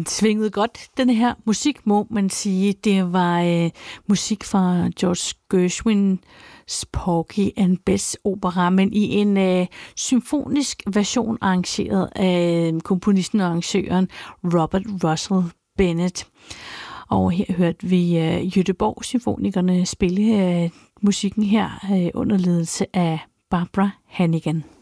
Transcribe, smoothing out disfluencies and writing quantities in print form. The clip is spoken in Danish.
svingede godt, den her musik, må man sige. Det var musik fra George Gershwins Porgy and Bess opera, men i en symfonisk version arrangeret af komponisten og arrangøren Robert Russell Bennett. Og her hørte vi Göteborg Symfonikerne spille musikken her under ledelse af Barbara Hannigan.